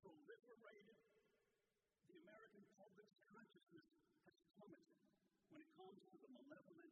proliferated, the American public's consciousness has plummeted when it comes to the malevolent